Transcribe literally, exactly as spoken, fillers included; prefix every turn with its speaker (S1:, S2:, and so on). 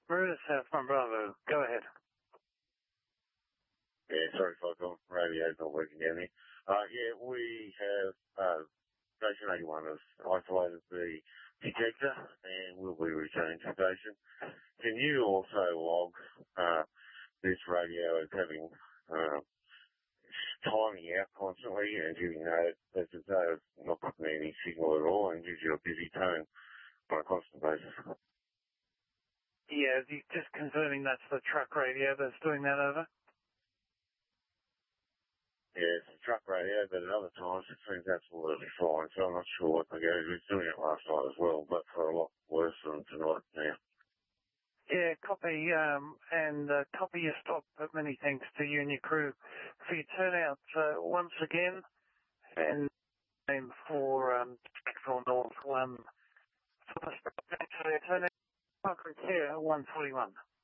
S1: Maroon South One Bravo, go ahead.
S2: Yeah, sorry if I got radio's not working down here. Uh, yeah, we have, uh, Station eighty-one has isolated the detector and we'll be returning to station. Can you also log, uh, this radio as having, uh, timing out constantly and giving note as to say it's not putting any signal at all and gives you a busy tone on a constant basis?
S1: Yeah, just confirming that's the truck radio that's doing that over?
S2: Yeah, it's a truck radio, but at other times it seems absolutely fine, so I'm not sure what the go. He was doing it last night as well, but for a lot worse than tonight now.
S1: Yeah, copy, um, and uh, copy your stop, but many thanks to you and your crew for your turnout uh, once again, and aim for um, Spectral North one. Thanks for your turnout, Parker Care one forty-one.